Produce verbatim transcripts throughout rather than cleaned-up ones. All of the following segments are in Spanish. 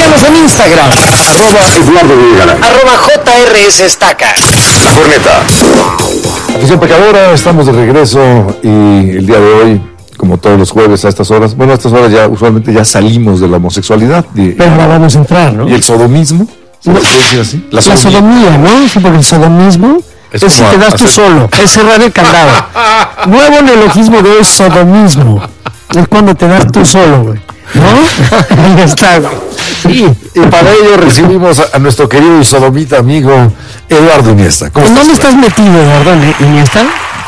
Síguenos en Instagram. Arroba Eduardo Videgaray. Arroba J R S Estaca. La Corneta. Afición Pecadora, estamos de regreso y el día de hoy, como todos los jueves a estas horas, bueno, a estas horas ya usualmente ya salimos de la homosexualidad. Y, Pero ahora vamos a entrar, ¿no? Y el sodomismo, ¿se puede decir así? La, la sodomía, ¿no? Sí, porque el sodomismo es, es si te das tú solo, es cerrar el candado. Nuevo neologismo de hoy, sodomismo. Es cuando te das tú solo, güey. ¿No? Ahí está. Sí. Y para ello recibimos a, a nuestro querido y sodomita amigo Eduardo Iniesta. ¿Cómo ¿Dónde estás metido, Eduardo Iniesta?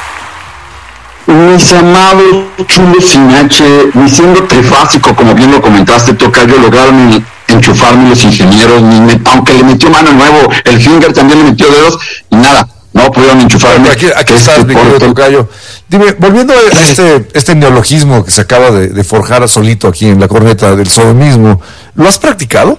Mis amados chulos sin H, mi siendo trifásico, como bien lo comentaste, Tocayo, lograron enchufarme los ingenieros, me, aunque le metió mano nuevo, el Finger también le metió dedos, y nada, no pudieron enchufarme. Aquí, aquí este estás, mi querido Tocayo. Dime, volviendo a este, este neologismo que se acaba de, de forjar a solito aquí en la corneta del sodomismo, ¿lo has practicado?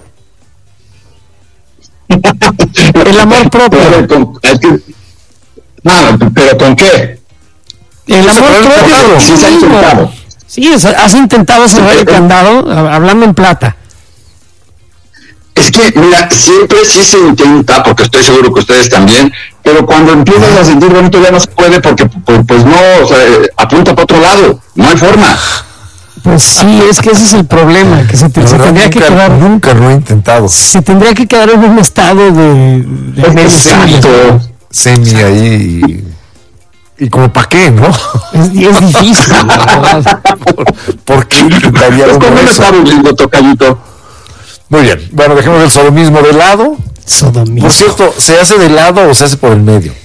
El amor propio. Pero con, es que, nada, pero ¿con qué? El amor propio. Sí, se ha intentado. Sí, has intentado cerrar el candado, hablando en plata. Es que, mira, siempre sí se intenta, porque estoy seguro que ustedes también, pero cuando empiezas a sentir bonito ya no se puede porque, pues, pues no, o sea, apunta para otro lado, no hay forma. Pues sí, es que ese es el problema, que se, te, se tendría nunca, que quedar... Nunca lo he intentado. Se tendría que quedar en un estado de... de Exacto. Semi ahí y, y como para qué, ¿no? Es, es difícil. ¿Por, ¿Por qué intentaría pues uno eso? eso? Tocayito, Tocayito. Muy bien, bueno, dejemos el sodomismo de lado. Sodomismo. Por cierto, ¿se hace de lado o se hace por el medio?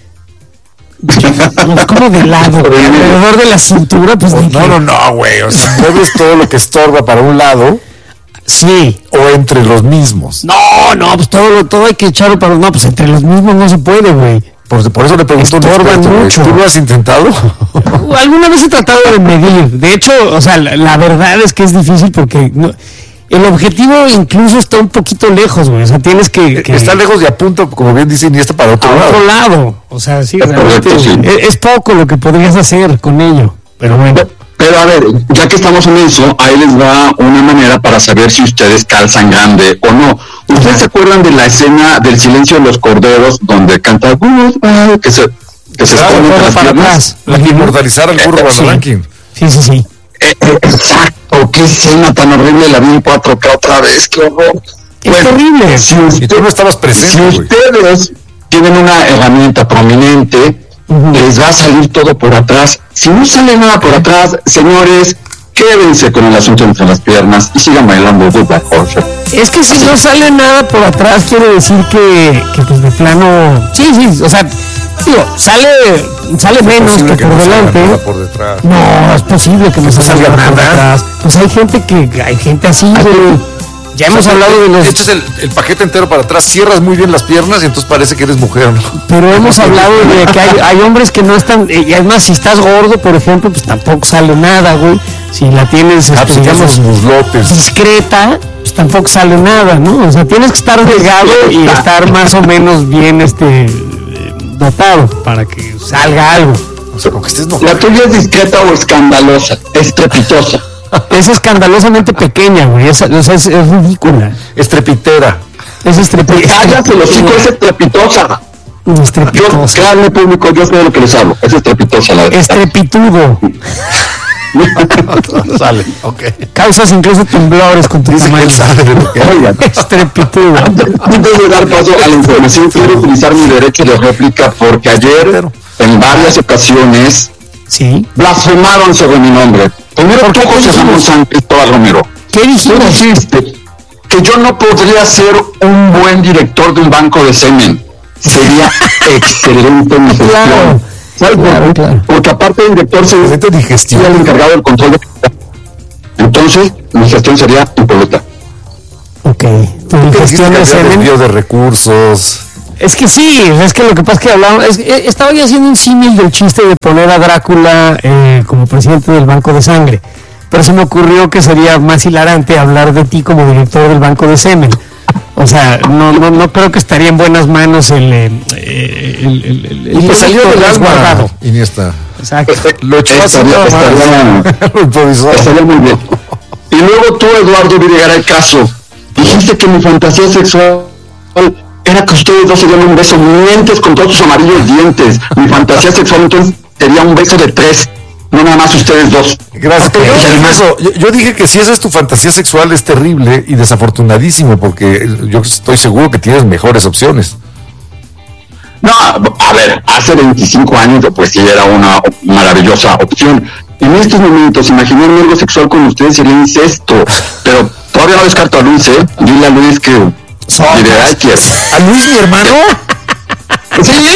No, como de lado, alrededor de la cintura, pues oh, no, no, no, güey, o sea, mueves todo lo que estorba para un lado. Sí. O entre los mismos. No, no, pues todo, todo hay que echarlo para... No, pues entre los mismos no se puede, güey. Por, por eso le pregunto. Estorban mucho. ¿Tú lo has intentado? Alguna vez he tratado de medir. De hecho, o sea, la, la verdad es que es difícil porque... No, el objetivo incluso está un poquito lejos, güey. O sea, tienes que, que... Está lejos de apunto, como bien dicen, y está para otro a lado. otro lado. O sea, sí, es realmente correcto, sí. es, es poco lo que podrías hacer con ello. Pero bueno. Pero, pero a ver, ya que estamos en eso, ahí les va una manera para saber si ustedes calzan grande o no. ¿Ustedes Ajá. se acuerdan de la escena del Silencio de los Corderos, donde canta Goodbye, que se, que se claro, expone las piernas? La que inmortalizar al burro Van Rankin. Sí, sí, sí. Eh, eh, exacto, qué escena tan horrible, la vi en cuatro K otra vez, qué horror. Es bueno, terrible. Si usted, y tú no estabas presente. Si ustedes tienen una herramienta prominente, uh-huh. les va a salir todo por atrás. Si no sale nada por atrás, señores, quédense con el asunto entre las piernas y sigan bailando Goodbye Horse. Es que si Así. no sale nada por atrás, quiere decir que, que pues de plano, sí, sí, o sea, digo, sale, sale menos que, que por no delante. Por detrás. No, es posible que no se salga nada por atrás. Pues hay gente que, hay gente así, güey. Ya hemos o sea, hablado de los... Echas el, el paquete entero para atrás, cierras muy bien las piernas y entonces parece que eres mujer, ¿no? Pero hemos hablado de que hay, hay hombres que no están... Y además, si estás gordo, por ejemplo, pues tampoco sale nada, güey. Si la tienes, ah, este, digamos, muslotes. discreta, pues tampoco sale nada, ¿no? O sea, tienes que estar delgado y estar más o menos bien, este, dotado para que salga algo. O sea, aunque estés no. ¿La tuya es discreta o escandalosa? Estrepitosa. Es escandalosamente pequeña, güey. Es, es, es, es ridícula. Estrepitera. Es estrepitosa. Cállate, los chicos, es estrepitosa. Estrepitosa. Yo, claro, público, yo sé de lo que les hablo. Es estrepitosa la verdad. Estrepitudo. Sale, ok. Causas incluso temblores con tu Dice tamaño. Oigan, estrepitudo. Antes de dar paso a la información, quiero utilizar mi derecho de réplica porque ayer, en varias ocasiones, sí, blasfemaron sobre mi nombre. Primero tú, José Ramón San Cristóbal Romero. ¿Qué dijiste? Tú dijiste que yo no podría ser un buen director de un banco de semen. Sería excelente en mi gestión. Claro, ¿sabes claro, por qué? claro. Porque aparte de director sería el encargado del control de... Entonces, mi gestión sería impoluta. Ok. Tu gestión de semen. Envío de recursos. Es que sí, es que lo que pasa es que hablamos, es, estaba yo haciendo un símil del chiste de poner a Drácula eh, como presidente del Banco de Sangre, pero se me ocurrió que sería más hilarante hablar de ti como director del Banco de Semen. O sea, no no no creo que estaría en buenas manos el eh, el, el, el, el y salió del alma Iniesta. Exacto. Lo echó estaría, estaría, estaría muy bien. Y luego tú, Eduardo Videgaray Caso, dijiste que mi fantasía sexual era que ustedes dos se dieran un beso, mientes con todos tus amarillos dientes. Mi fantasía sexual entonces sería un beso de tres, no nada más ustedes dos. Gracias. Pero yo, dije eso, yo, yo dije que si esa es tu fantasía sexual es terrible y desafortunadísimo, porque yo estoy seguro que tienes mejores opciones. No, a ver, hace veinticinco años pues sí era una maravillosa opción. En estos momentos, imaginarme algo sexual con ustedes sería incesto, pero todavía no descarto a Luis, ¿eh? Dile a Luis que... ¿A Luis, mi hermano? Sí.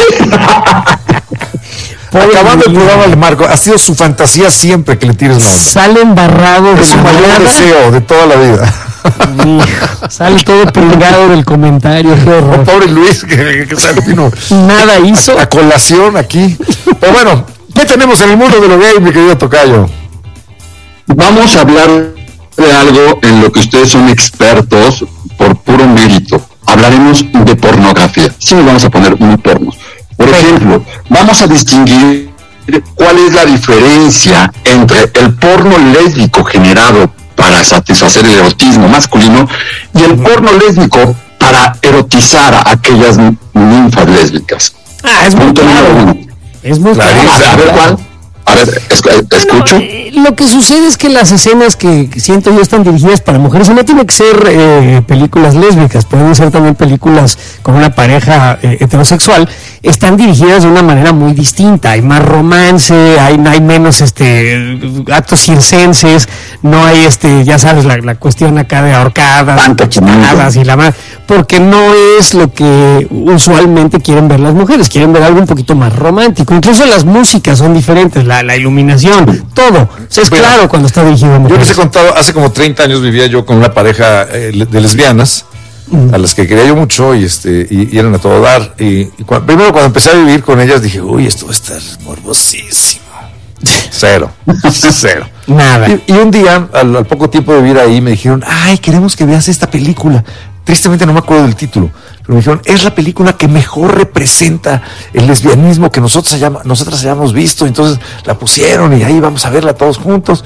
Acabando el programa de Marco, ha sido su fantasía siempre que le tires la onda. Sale embarrado de su mayor deseo de toda la vida. Hijo, sale todo pringado del comentario. Oh, pobre Luis, que, que se vino nada hizo. A colación aquí. Pero bueno, ¿qué tenemos en el mundo de lo gay, mi querido tocayo? Vamos a hablar de algo en lo que ustedes son expertos por puro mérito. Hablaremos de pornografía. Sí, nos vamos a poner muy pornos. Por ejemplo, vamos a distinguir cuál es la diferencia entre el porno lésbico generado para satisfacer el erotismo masculino y el porno lésbico para erotizar a aquellas ninfas lésbicas. Ah, es muy claro. Es muy claro. A ver, a ver cuál. A ver, escucho. Bueno, lo que sucede es que las escenas que siento yo están dirigidas para mujeres, y no tiene que ser eh, películas lésbicas, pueden ser también películas con una pareja eh, heterosexual, están dirigidas de una manera muy distinta. Hay más romance, hay, hay menos este actos circenses, no hay este, ya sabes, la, la cuestión acá de ahorcadas, cachetadas y la más, porque no es lo que usualmente quieren ver las mujeres, quieren ver algo un poquito más romántico. Incluso las músicas son diferentes, la, la iluminación, todo. O sea, es bueno, claro cuando está dirigido a mujeres. Yo les he contado, hace como treinta años vivía yo con una pareja eh, de lesbianas, a las que quería yo mucho y este y, y eran a todo dar y, y cuando, primero cuando empecé a vivir con ellas dije, uy, esto va a estar morbosísimo. Cero, cero. Nada. Y, y un día, al, al poco tiempo de vivir ahí, me dijeron, ay, queremos que veas esta película. Tristemente no me acuerdo del título, pero me dijeron, es la película que mejor representa el lesbianismo que nosotros hayamos, nosotras hayamos visto. Entonces la pusieron y ahí vamos a verla todos juntos.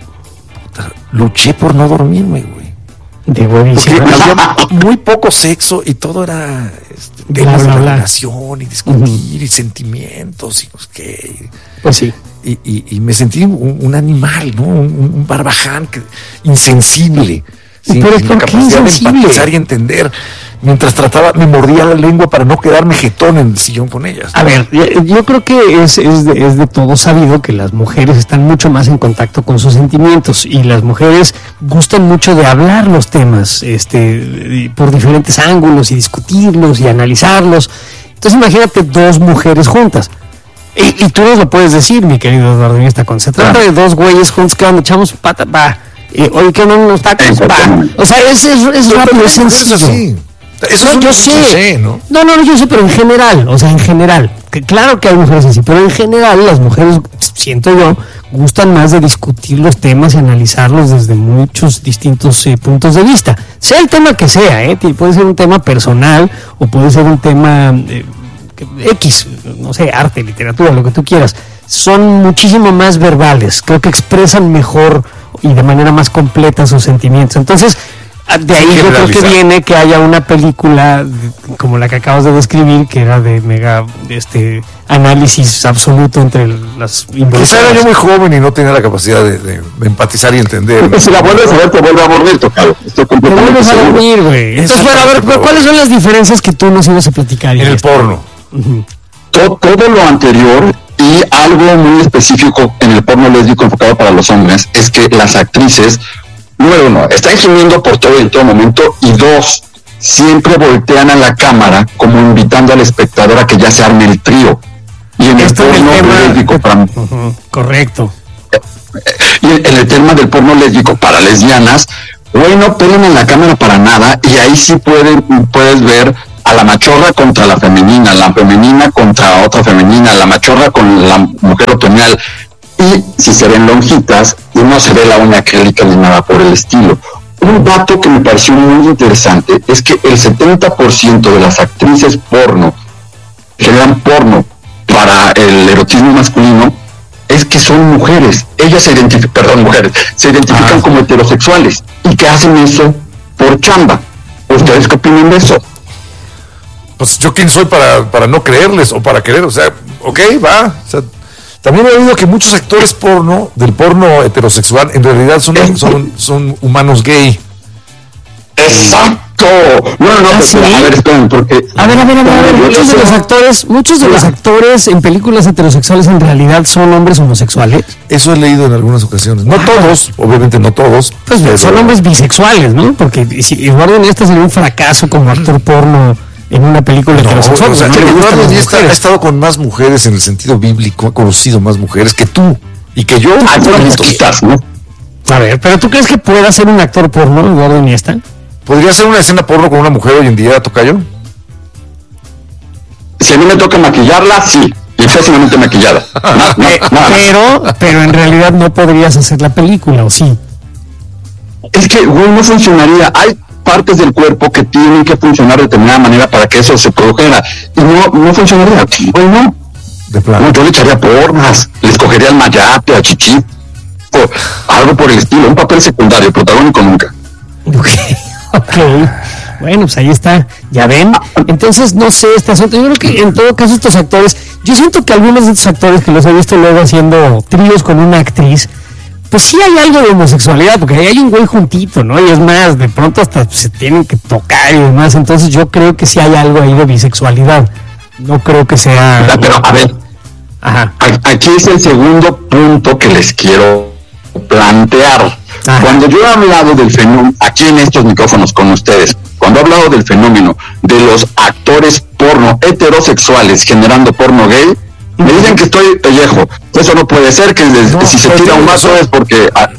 Puta, luché por no dormirme, güey. De buenísimo. Porque había muy poco sexo y todo era este, temas de relación y discutir uh-huh. y sentimientos y pues qué. Pues sí. Y, y, y me sentí un, un animal, ¿no? Un, un barbaján que, insensible. Sí, pero sin la capacidad de empatizar y entender. Mientras trataba, me mordía la lengua para no quedarme jetón en el sillón con ellas, ¿no? A ver, yo creo que es, es, de, es de todo sabido que las mujeres están mucho más en contacto con sus sentimientos y las mujeres gustan mucho de hablar los temas este, por diferentes ángulos y discutirlos y analizarlos. Entonces imagínate dos mujeres juntas. Y, y tú nos lo puedes decir, mi querido Eduardo Iniesta, cuando se trata de dos güeyes juntos que van, echamos pata, va. Eh, oye, que no nos tacos, va. O sea, es, es, es rápido, es sencillo. Sí. Eso no, yo sé. sé ¿no? no, no, yo sé, pero en general, o sea, en general, que claro que hay mujeres así, pero en general las mujeres, siento yo, gustan más de discutir los temas y analizarlos desde muchos distintos eh, puntos de vista, sea el tema que sea, ¿eh? Puede ser un tema personal o puede ser un tema eh, X, no sé, arte, literatura, lo que tú quieras. Son muchísimo más verbales, creo que expresan mejor y de manera más completa sus sentimientos. Entonces, de ahí yo creo que viene que haya una película como la que acabas de describir, que era de mega este análisis absoluto entre las involucradas. Quizá era yo muy joven y no tenía la capacidad de, de, de empatizar y entender. Si la vuelves a ver, te vuelve a dormir, tocado. Te vuelves a dormir, güey. Entonces, bueno, a ver, pero ¿cuáles son las diferencias que tú nos ibas a platicar? En el porno. Uh-huh. todo, todo lo anterior y algo muy específico en el porno lésbico enfocado para los hombres es que las actrices, número uno, están gimiendo por todo y en todo momento, y dos, siempre voltean a la cámara como invitando al espectador a que ya se arme el trío. Y en Esto el porno el tema... lésbico para... uh-huh. Correcto. Y en el tema del porno lésbico para lesbianas, güey, no peleen en la cámara para nada, y ahí sí pueden, puedes ver a la machorra contra la femenina, la femenina contra otra femenina, la machorra con la mujer otoñal. Y si se ven lonjitas, y no se ve la uña acrílica ni nada por el estilo. Un dato que me pareció muy interesante es que el setenta por ciento de las actrices porno que generan porno para el erotismo masculino es que son mujeres. Ellas se identifican, perdón, mujeres, se identifican ah. como heterosexuales y que hacen eso por chamba. ¿Ustedes qué opinan de eso? Pues yo quién soy para, para no creerles o para querer, o sea, ok, va. O sea, también he oído que muchos actores porno, del porno heterosexual, en realidad son, son, son humanos gay. ¡Exacto! No, no, no, ¿Ah, pero, sí? a ver, esperen, porque... A ver, a ver, a ver, a ver, muchos de los actores, muchos de los actores en películas heterosexuales en realidad son hombres homosexuales. Eso he leído en algunas ocasiones. No todos, obviamente no todos. Pues pero son hombres bisexuales, ¿no? Porque si Eduardo Iniesta sería un fracaso como actor porno en una película No, heterosexual. o sea, no que le gustan Eduardo las Iniesta ha mujeres. estado con más mujeres en el sentido bíblico, ha conocido más mujeres que tú y que yo. Ah, pero juntos. quizás, ¿no? A ver, pero ¿tú crees que pueda ser un actor porno, Eduardo Iniesta? ¿Podría ser una escena porno con una mujer hoy en día, tocayo? Si a mí me toca maquillarla, sí. Y pésimamente maquillada. Nada, no, Eh, nada. pero, pero en realidad no podrías hacer la película, ¿o sí? Es que, güey, no funcionaría. Hay partes del cuerpo que tienen que funcionar de determinada manera para que eso se produjera. Y no, no funcionaría. Güey, no. De plano. No, yo le echaría porras. Le escogería al mayate, a Chichi. O algo por el estilo. Un papel secundario, protagónico nunca. Ok, ok. Bueno, pues ahí está, ya ven. Entonces, no sé, este asunto. Yo creo que en todo caso estos actores, yo siento que algunos de estos actores que los he visto luego haciendo tríos con una actriz, pues sí hay algo de homosexualidad, porque ahí hay un güey juntito, ¿no? Y es más, de pronto hasta se tienen que tocar y demás. Entonces yo creo que sí hay algo ahí de bisexualidad. No creo que sea... Pero, a ver, Ajá. a- aquí es el segundo punto que les quiero plantear. Ajá. Cuando yo he hablado del fenómeno, aquí en estos micrófonos con ustedes, cuando he hablado del fenómeno de los actores porno heterosexuales generando porno gay, me dicen que estoy pellejo. Eso no puede ser, que des- No, si se pero tira un tienes mazo razón. es porque... ah,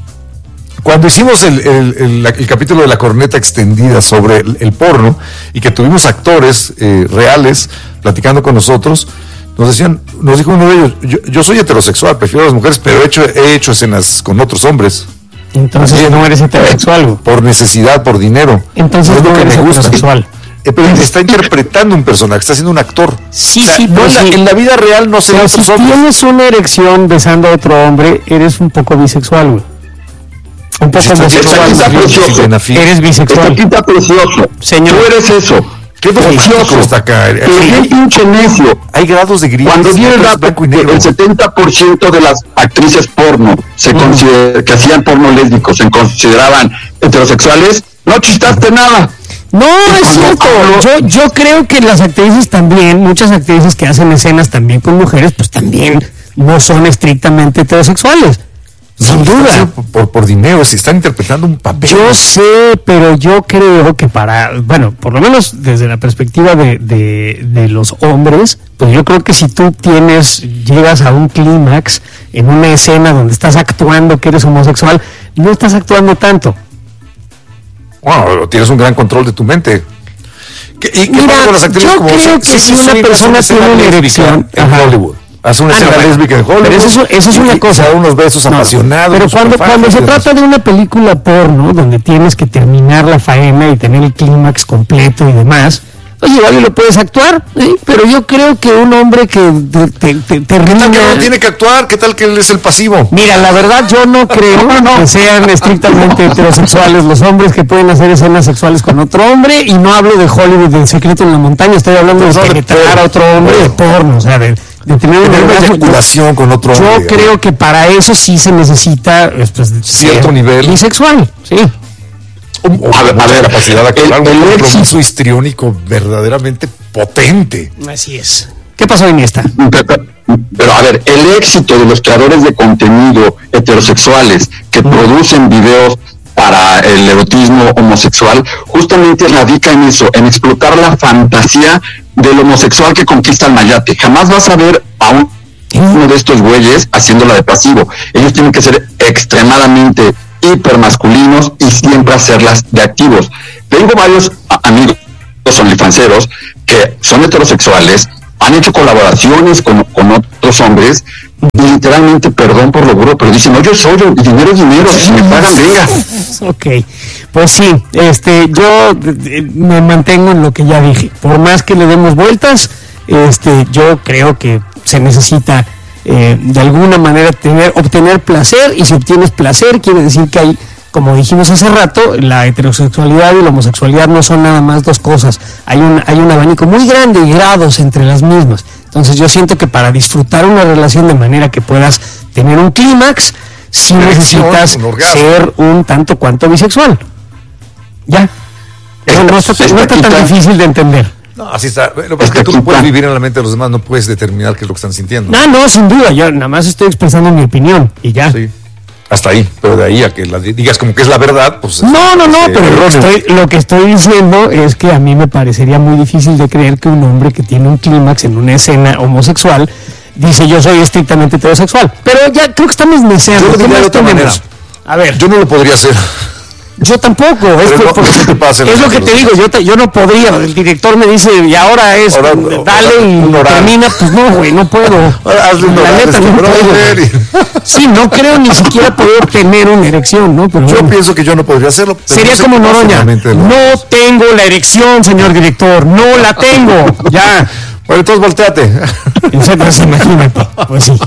Cuando hicimos el, el, el- la- el capítulo de la corneta extendida sobre el, el porno y que tuvimos actores eh, reales platicando con nosotros, nos decían, nos dijo uno de ellos, yo, yo soy heterosexual, prefiero a las mujeres, pero he hecho, he hecho escenas con otros hombres. Entonces Bien. no eres heterosexual, güey. Por necesidad, por dinero. Entonces es lo no que eres me gusta. heterosexual. Eh, pero está interpretando un personaje, está siendo un actor. Sí, O sea, sí, no pero en, la, sí. en la vida real no se Pero ven si otros hombres. tienes una erección besando a otro hombre, eres un poco bisexual, güey. Un poco Si estás homosexual. está viendo precioso. si ven a fin. Eres Está bisexual. quita precioso. Señor. Tú eres eso. Qué dogmático está acá. Pero bien pinche necio. Hay grados de gris. Cuando di el otros dato blanco y que negro. el setenta por ciento de las actrices porno se consider- que hacían porno lésbicos se consideraban heterosexuales, no chistaste nada. No, es cierto. Yo, yo creo que las actrices también, muchas actrices que hacen escenas también con mujeres, pues también no son estrictamente heterosexuales. Sin No, duda. Por, por, por dinero, si están interpretando un papel. Yo sé, pero yo creo que para, bueno, por lo menos desde la perspectiva de, de, de los hombres, pues yo creo que si tú tienes, llegas a un clímax en una escena donde estás actuando que eres homosexual, no estás actuando tanto. Bueno, tienes un gran control de tu mente. ¿Qué- ¿Y qué Mira, pasa con las actrices yo como creo que si una persona tiene una erección en ajá. Hollywood? Hace una Ah, escena no, bueno, lésbica en Hollywood. pero eso es- eso es y- una y cosa. se da unos besos No, apasionados. pero cuando, superfáciles cuando se y demás. trata de una película porno donde tienes que terminar la faena y tener el clímax completo y demás, oye, igual lo puedes actuar, ¿sí? Pero yo creo que un hombre que te, te, te ¿Qué tal que termina... no tiene que actuar? ¿Qué tal que él es el pasivo? Mira, la verdad yo no creo que sean estrictamente heterosexuales los hombres que pueden hacer escenas sexuales con otro hombre, y no hablo de Hollywood, del Secreto en la Montaña, estoy hablando de Estamos hablando de penetrar a otro hombre de porno, o sea, de, de tener una Tener una orgasmo. eyaculación con otro Yo hombre. creo que para eso sí se necesita pues, Cierto ser nivel. bisexual, sí. O, o A ver, mucha a ver, capacidad de actuar, el- un el compromiso éxito- histriónico verdaderamente potente. Así es. ¿Qué pasó, Iniesta? Pero, pero, a ver, el éxito de los creadores de contenido heterosexuales que producen videos para el erotismo homosexual justamente radica en eso, en explotar la fantasía del homosexual que conquista el mayate. Jamás vas a ver a un- uno de estos güeyes haciéndola de pasivo. Ellos tienen que ser extremadamente hipermasculinos y siempre hacerlas de activos. Tengo varios a- amigos onlyfanseros que son heterosexuales, han hecho colaboraciones con, con otros hombres y literalmente, perdón por lo burro, pero dicen, no, yo soy, yo, dinero es dinero, si me pagan, venga. Ok, pues sí, este, yo eh, me mantengo en lo que ya dije. Por más que le demos vueltas, este, yo creo que se necesita eh, de alguna manera tener, obtener placer, y si obtienes placer quiere decir que hay como dijimos hace rato, la heterosexualidad y la homosexualidad no son nada más dos cosas. Hay un, hay un abanico muy grande y grados entre las mismas. Entonces yo siento que para disfrutar una relación de manera que puedas tener un clímax, sí necesitas un ser un tanto cuanto bisexual. Ya. No, no está, no está tan difícil de entender. No, así está. Lo que pasa es que tú no puedes vivir en la mente de los demás, no puedes determinar qué es lo que están sintiendo. No, no, sin duda. Yo nada más estoy expresando mi opinión y ya. Sí. Hasta ahí, pero de ahí a que la digas como que es la verdad, pues... No, no, no, eh, pero lo que, estoy, lo que estoy diciendo es que a mí me parecería muy difícil de creer que un hombre que tiene un clímax en una escena homosexual dice yo soy estrictamente heterosexual. Pero ya creo que estamos neceando. Yo lo diría de otra manera. A ver. Yo no lo podría hacer. Yo tampoco, es, no, porque, no te pasa es lo que te digo, yo, te, yo no podría, el director me dice, y ahora es, ahora, dale ahora, y termina, pues no, güey, no puedo. Ahora hazle un La oral, neta, no puedo. y... Sí, no creo ni siquiera poder tener una erección, ¿no? Pero yo bueno. pienso que yo no podría hacerlo. Sería no como Noroña, no tengo la erección, señor director, no la tengo, ya. Bueno, entonces volteate. Entonces, imagínate, pues sí.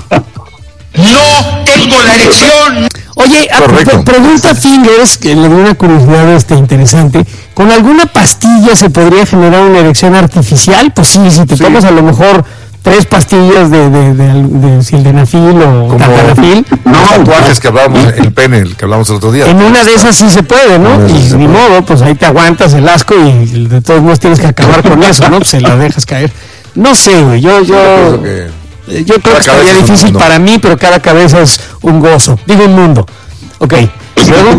No tengo la erección. Oye, a, pre- pregunta Fingers, que le dio una curiosidad este, interesante. ¿Con alguna pastilla se podría generar una erección artificial? Pues sí, si te sí. tomas a lo mejor tres pastillas de, de, de, de, de sildenafil o tadalafil. No, tatuajes que hablábamos, el pene, el que hablamos el otro día. En una de esas sí se puede, ¿no? No, y sí ni puede. modo, pues ahí te aguantas el asco y de todos modos tienes que acabar con eso, ¿no? Pues se la dejas caer. No sé, güey, yo, yo... Yo pienso que... Yo creo que sería difícil para mí, pero cada cabeza es un gozo. Digo un mundo. Ok. Luego.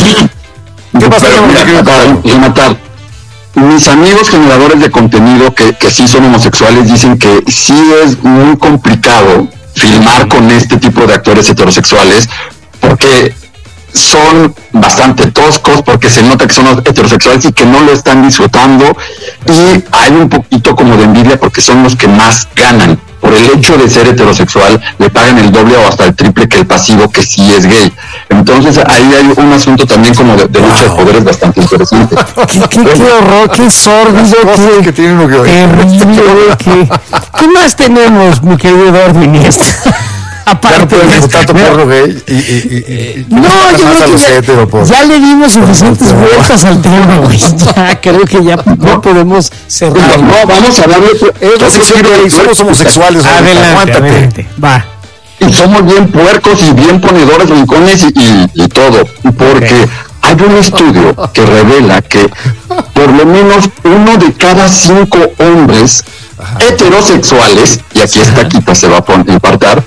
¿Qué pasa? Jonathan, mis amigos generadores de contenido que, que sí son homosexuales dicen que sí es muy complicado filmar con este tipo de actores heterosexuales porque son bastante toscos, porque se nota que son heterosexuales y que no lo están disfrutando, y hay un poquito como de envidia porque son los que más ganan. Por el hecho de ser heterosexual, le pagan el doble o hasta el triple que el pasivo que sí es gay. Entonces ahí hay un asunto también como de, de lucha de poderes bastante interesante. ¿Qué, qué, qué horror, qué sórdido, qué, que tienen lo que terrible, qué, ¿qué más tenemos, mi querido Eduardo Iniesta? Aparte ya no de tanto no, porno gay y, y, y, y no, yo creo que ya, hetero, por... ya le dimos suficientes por... vueltas al tema, güey. Ya creo que ya no podemos cerrar. No, vamos a darle. Es somos homosexuales. Adelante, aguántate. adelante, va. Y somos bien puercos y bien ponedores rincones y, y, y todo, porque okay. Hay un estudio que revela que por lo menos uno de cada cinco hombres Ajá. heterosexuales, y aquí esta quita se va a importar,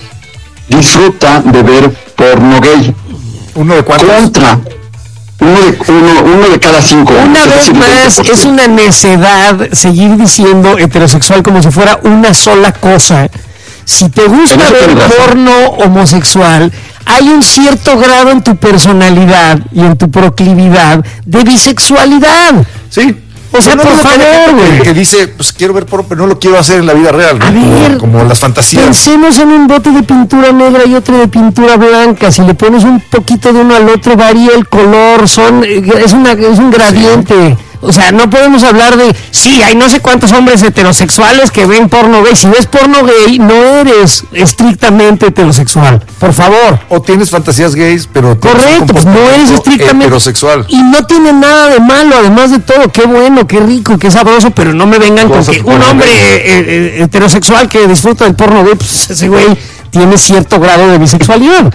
disfruta de ver porno gay. ¿Uno de cuántos? Contra uno de, uno, uno de cada cinco. Una vez más, es una necedad seguir diciendo heterosexual como si fuera una sola cosa. Si te gusta ver porno homosexual, hay un cierto grado en tu personalidad y en tu proclividad de bisexualidad. Sí. O sea, no, por favor, güey. Que dice, pues quiero ver porno, pero no lo quiero hacer en la vida real, ¿no? A ver, como, como las fantasías. Pensemos en un bote de pintura negra y otro de pintura blanca. Si le pones un poquito de uno al otro, varía el color. Son, es, una, es un gradiente. Sí. O sea, no podemos hablar de, sí, hay no sé cuántos hombres heterosexuales que ven porno gay. Si ves porno gay, no eres estrictamente heterosexual. Por favor. O tienes fantasías gays, pero... Correcto, pues no eres estrictamente... heterosexual. Y no tiene nada de malo, además de todo. Qué bueno, qué rico, qué sabroso, pero no me vengan con que un hombre eh, eh, heterosexual que disfruta del porno gay, pues ese güey tiene cierto grado de bisexualidad.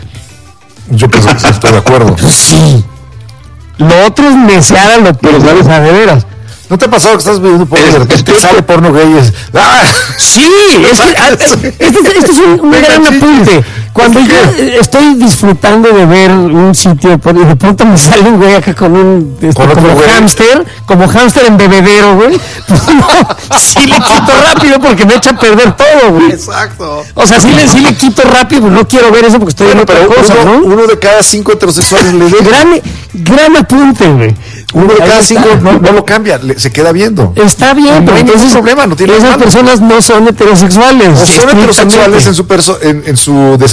Yo pienso que sí, estoy de acuerdo. Sí. Lo otro es necear lo que sabes, o sea, de veras. ¿No te ha pasado que estás viendo porno y de repente te sale porno gay y es... ¡Ah! Sí, es que, ah, este, este es un, un gran apunte. Cuando yo estoy disfrutando de ver un sitio y de pronto me sale un güey acá con un este, ¿Con como hámster, como hámster en bebedero, güey, pues no, sí le quito rápido porque me echa a perder todo, güey. Exacto. O sea, sí le, sí le quito rápido, pues no quiero ver eso porque estoy bueno, viendo otra cosa, uno, ¿no? Uno de cada cinco heterosexuales le deja. Gran, gran apunte, güey. Uno de cada cinco no, no lo cambia, le, se queda viendo. Está bien, no pero hay entonces ningún problema, no tiene esas nada. personas no son heterosexuales. O son heterosexuales en su, perso en, en su descripción